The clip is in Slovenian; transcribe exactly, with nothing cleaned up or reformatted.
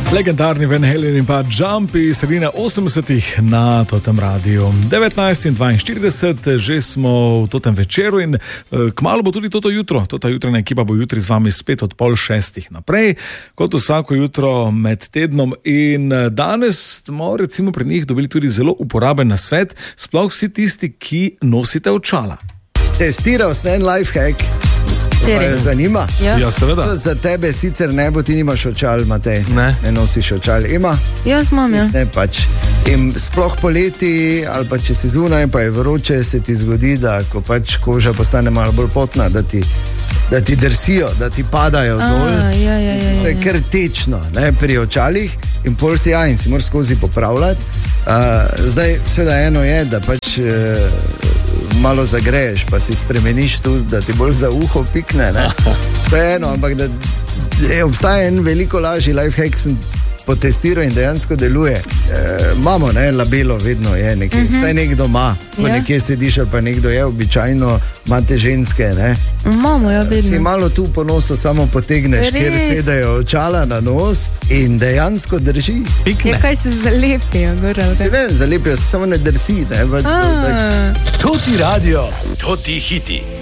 Legendarni Van Halen in pa Jump iz sredine osemdesetih na Totem radiju. devetnajst in dvainštirideset, že smo v Totem večeru in uh, kmalu bo tudi toto jutro. Tota jutranja ekipa bo jutri z vami spet od pol šestih naprej, kot vsako jutro med tednom. In uh, danes smo recimo pri njih dobili tudi zelo uporaben nasvet, sploh vsi tisti, ki nosite očala. Testiral sem en lifehack. Me zanima? Ja, ja seveda. Za tebe sicer ne bo, ti nimaš očal, Matej. Ne. Ne nosiš očal. Ima? Jaz imam, ja. Ne pač. In sploh poleti, ali pa če si zunaj, pa je vroče, se ti zgodi, da ko pač koža postane malo bolj potna, da ti, da ti drsijo, da ti padajo A, dol. ja, ja, ja, ja. To je kar tečno, ne, pri očalih in pol si ja, in si moraš skozi popravljati. Uh, zdaj, seveda eno je, da pač uh, malo zagreješ, pa si spremeniš tu, da ti bolj za uho pikne, ne. To je eno, ampak da je, obstaja en veliko lažji lifehack, sem potestiral in dejansko deluje. E, imamo, ne, labelo vedno je nekaj, uh-huh. Vsaj nekdo ima, ko Ja. nekje sediš, ali pa nekdo je, običajno imate ženske, ne. Imamo, ja, Si vedno. malo tu po nosu samo potegneš, Res? kjer sedajo očala na nos in dejansko drži. Ja, kaj se zalepijo, gor, ali Se kaj? ne, zalepijo se, samo ne drsi, ne. Pač, A. Toti radio, toti hiti.